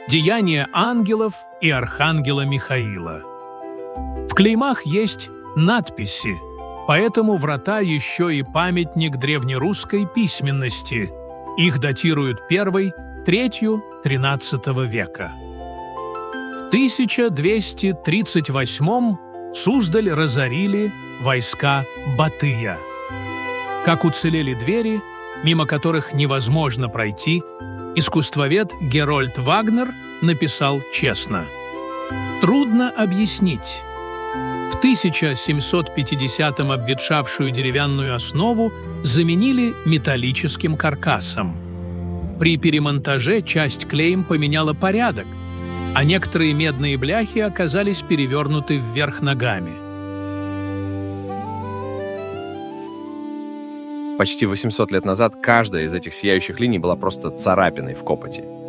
«Деяния ангелов и архангела Михаила». В клеймах есть надписи, поэтому врата еще и памятник древнерусской письменности. Их датируют первой, третью, XIII века. В 1238 Суздаль разорили войска Батыя. Как уцелели двери, мимо которых невозможно пройти, искусствовед Герольд Вагнер написал честно: «Трудно объяснить. В 1750-м обветшавшую деревянную основу заменили металлическим каркасом. При перемонтаже часть клейм поменяла порядок, а некоторые медные бляхи оказались перевернуты вверх ногами». Почти 800 лет назад каждая из этих сияющих линий была просто царапиной в копоти.